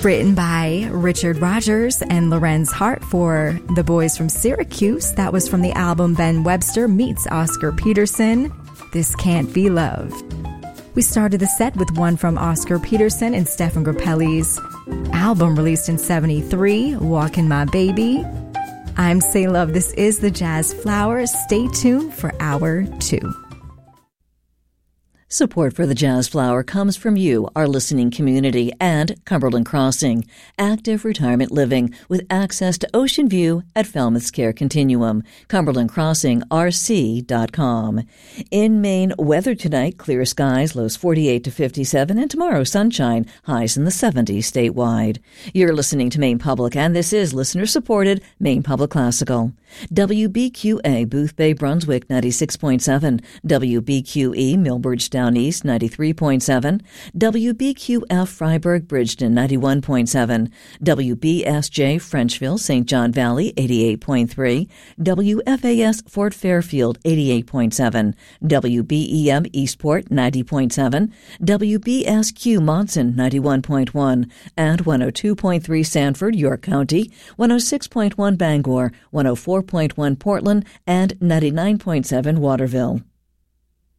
Written by Richard Rogers and Lorenz Hart for The Boys from Syracuse. That was from the album Ben Webster Meets Oscar Peterson, This Can't Be Love. We started the set with one from Oscar Peterson and Stefan Grappelli's album released in '73, Walkin' My Baby. I'm Say Love. This is the Jazz Flower. Stay tuned for Hour 2. Support for the Jazz Flower comes from you, our listening community, and Cumberland Crossing, active retirement living with access to Ocean View at Falmouth's Care Continuum. CumberlandCrossingRC.com. In Maine, weather tonight, clear skies, lows 48 to 57, and tomorrow, sunshine, highs in the 70s statewide. You're listening to Maine Public, and this is listener-supported Maine Public Classical. WBQA, Boothbay, Brunswick, 96.7. WBQE, Millbridge, Down East, 93.7. WBQF, Freiburg, Bridgeton, 91.7. WBSJ, Frenchville, St. John Valley, 88.3. WFAS, Fort Fairfield, 88.7. WBEM, Eastport, 90.7. WBSQ, Monson, 91.1. And 102.3 Sanford, York County, 106.1 Bangor, 104.1 Portland, and 99.7 Waterville.